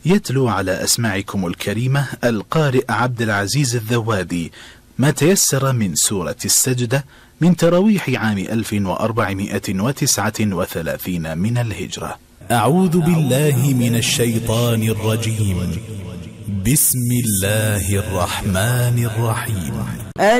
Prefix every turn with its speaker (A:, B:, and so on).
A: يتلو على أسماعكم الكريمة القارئ عبد العزيز الذوادي ما تيسر من سورة السجدة من تراويح عام 1439 من الهجرة.
B: أعوذ بالله من الشيطان الرجيم. بسم الله الرحمن الرحيم.